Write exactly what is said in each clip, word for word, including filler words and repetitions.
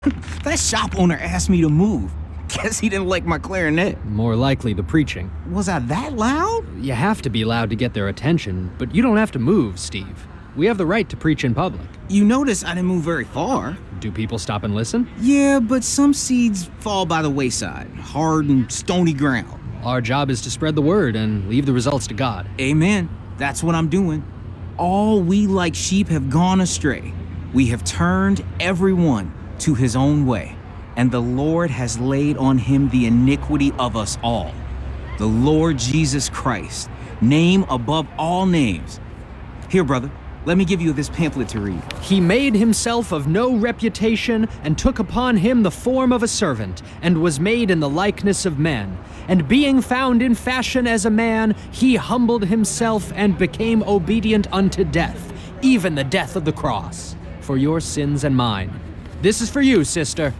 That shop owner asked me to move. Guess he didn't like my clarinet. More likely the preaching. Was I that loud? You have to be loud to get their attention, but you don't have to move, Steve. We have the right to preach in public. You notice I didn't move very far. Do people stop and listen? Yeah, but some seeds fall by the wayside, hard and stony ground. Our job is to spread the word and leave the results to God. Amen. That's what I'm doing. All we like sheep have gone astray. We have turned everyone to his own way, and the Lord has laid on him the iniquity of us all. The Lord Jesus Christ, name above all names. Here, brother, let me give you this pamphlet to read. He made himself of no reputation, and took upon him the form of a servant, and was made in the likeness of men. And being found in fashion as a man, he humbled himself and became obedient unto death, even the death of the cross, for your sins and mine. This is for you, sister.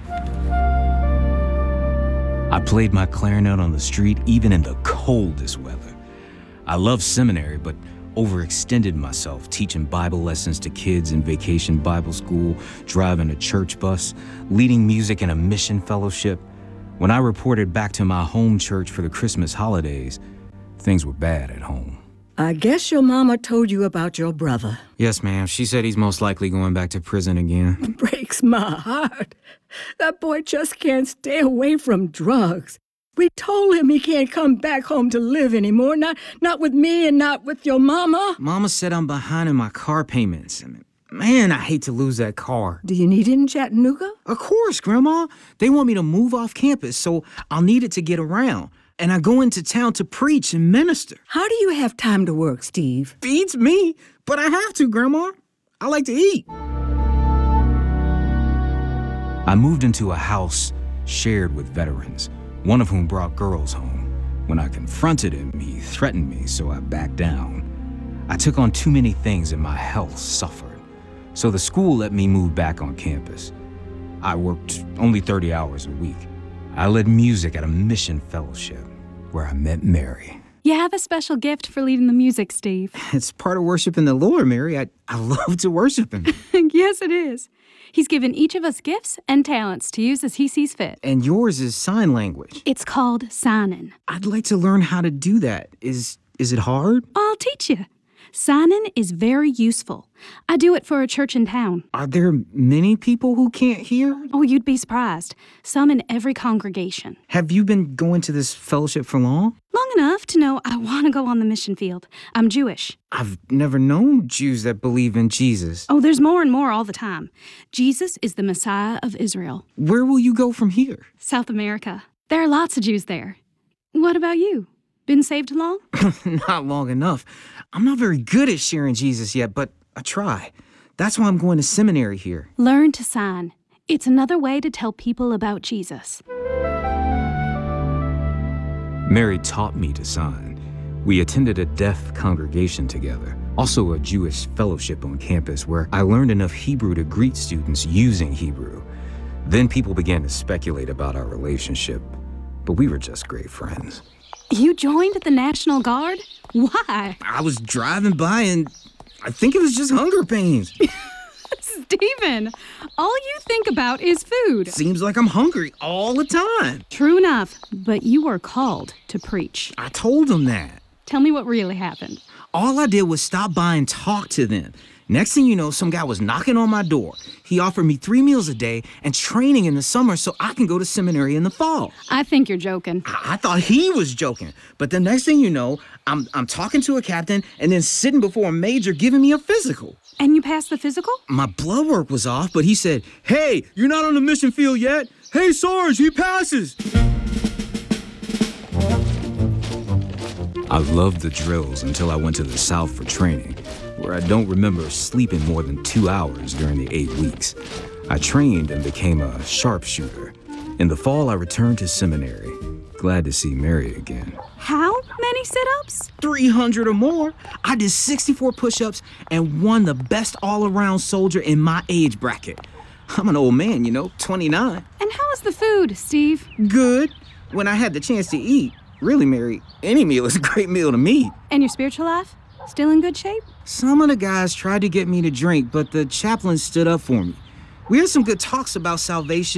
I played my clarinet on the street even in the coldest weather. I love seminary, but overextended myself teaching Bible lessons to kids in vacation Bible school, driving a church bus, leading music in a mission fellowship. When I reported back to my home church for the Christmas holidays, things were bad at home. I guess your mama told you about your brother. Yes, ma'am. She said he's most likely going back to prison again. Breaks my heart. That boy just can't stay away from drugs. We told him he can't come back home to live anymore, not not with me and not with your mama. Mama said I'm behind in my car payments. I mean, man, I hate to lose that car. Do you need it in Chattanooga? Of course, Grandma. They want me to move off campus, so I'll need it to get around. And I go into town to preach and minister. How do you have time to work, Steve? Beats me, but I have to, Grandma. I like to eat. I moved into a house shared with veterans, one of whom brought girls home. When I confronted him, he threatened me, so I backed down. I took on too many things and my health suffered. So the school let me move back on campus. I worked only thirty hours a week. I led music at a mission fellowship where I met Mary. You have a special gift for leading the music, Steve. It's part of worshiping the Lord, Mary. I, I love to worship him. Yes, it is. He's given each of us gifts and talents to use as he sees fit. And yours is sign language. It's called signing. I'd like to learn how to do that. Is is it hard? I'll teach you. Signing is very useful. I do it for a church in town. Are there many people who can't hear? Oh, you'd be surprised. Some in every congregation. Have you been going to this fellowship for long? Long enough to know I want to go on the mission field. I'm Jewish. I've never known Jews that believe in Jesus. Oh, there's more and more all the time. Jesus is the Messiah of Israel. Where will you go from here? South America. There are lots of Jews there. What about you? Been saved long? Not long enough. I'm not very good at sharing Jesus yet, but I try. That's why I'm going to seminary here. Learn to sign. It's another way to tell people about Jesus. Mary taught me to sign. We attended a deaf congregation together, also a Jewish fellowship on campus where I learned enough Hebrew to greet students using Hebrew. Then people began to speculate about our relationship, but we were just great friends. You joined the National Guard? Why? I was driving by and I think it was just hunger pains. Stephen, all you think about is food. Seems like I'm hungry all the time. True enough, but you were called to preach. I told them that. Tell me what really happened. All I did was stop by and talk to them. Next thing you know, some guy was knocking on my door. He offered me three meals a day and training in the summer so I can go to seminary in the fall. I think you're joking. I, I thought he was joking. But the next thing you know, I'm I'm talking to a captain and then sitting before a major giving me a physical. And you passed the physical? My blood work was off, but he said, "Hey, you're not on the mission field yet. Hey, Sarge, he passes." I loved the drills until I went to the South for training, where I don't remember sleeping more than two hours during the eight weeks. I trained and became a sharpshooter. In the fall, I returned to seminary. Glad to see Mary again. How many sit-ups? three hundred or more. I did sixty-four push-ups and won the best all-around soldier in my age bracket. I'm an old man, you know, twenty-nine. And how is the food, Steve? Good. When I had the chance to eat. Really, Mary, any meal is a great meal to me. And your spiritual life? Still in good shape? Some of the guys tried to get me to drink, but the chaplain stood up for me. We had some good talks about salvation.